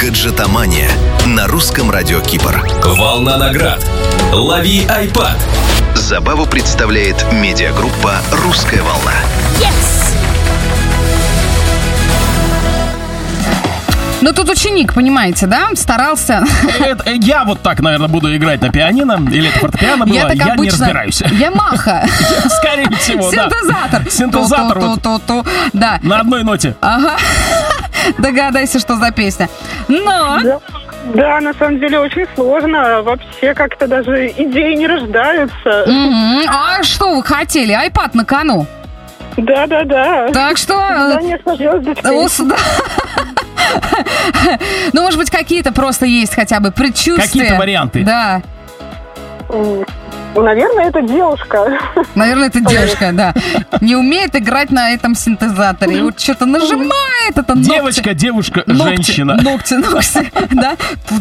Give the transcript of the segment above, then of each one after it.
Гаджетомания на русском радио Кипр. Волна наград. Лови iPad. Забаву представляет медиагруппа «Русская волна». Ну, тут ученик, понимаете, да? Старался. Я вот так, наверное, буду играть на пианино. Или это фортепиано было? Я не разбираюсь. Ямаха. Скорее всего, да. Синтезатор. Синтезатор. Да. На одной ноте. Ага. Догадайся, что за песня. Но... Да, на самом деле очень сложно. Вообще как-то даже идеи не рождаются. А что вы хотели? iPad на кону? Да. Так что... Да, не сложилось быстрее. Ну, может быть, какие-то просто есть хотя бы предчувствия. Какие-то варианты. Да. Наверное, это девушка. Да. Не умеет играть на этом синтезаторе. Вот что-то нажимает это ногти. Девочка, женщина. Ногти, да.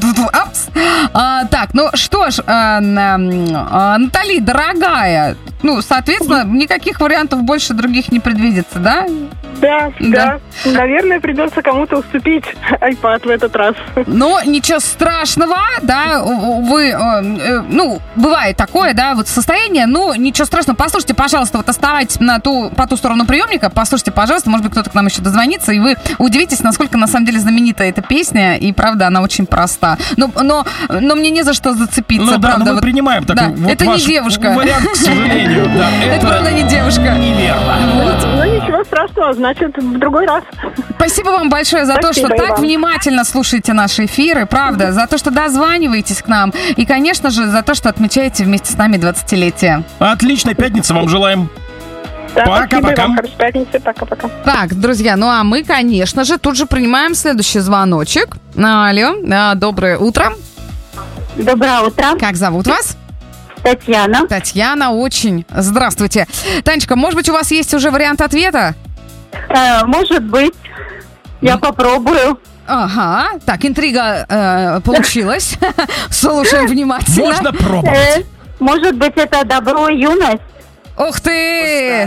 Так, ну что ж, Натали, дорогая, ну, соответственно, никаких вариантов больше других не предвидится, да? Да. Наверное, придется кому-то уступить iPad в этот раз. Но ничего страшного, да, вы, ну, бывает такое, да, вот состояние, ну, ничего страшного. Послушайте, пожалуйста, вот оставайтесь по ту сторону приемника, послушайте, пожалуйста, может быть, кто-то к нам еще дозвонится, и вы удивитесь, насколько на самом деле знаменита эта песня, и, правда, она очень проста. Но мне не за что зацепиться, ну, правда. Да, мы принимаем такой вот это не девушка. Вариант, к сожалению. Да, это, правда, не девушка. Неверно. Ну, ничего страшного, значит, в другой раз. Спасибо вам большое за то, что так внимательно слушаете наши эфиры, правда, за то, что дозваниваетесь к нам, и, конечно же, за то, что отмечаете вместе с нами 20-летие. Отличной пятницы вам желаем. Да, пока-пока. Хорошей пятницы, пока-пока. Так, друзья, ну а мы, конечно же, тут же принимаем следующий звоночек. Алло, доброе утро. Доброе утро. Как зовут вас? Татьяна. Татьяна, очень. Здравствуйте. Танечка, может быть, у вас есть уже вариант ответа? Может быть. Я попробую. Ага. Так, интрига получилась. Слушаем внимательно. Можно пробовать. Может быть, это «Добро и юность»? Ух ты!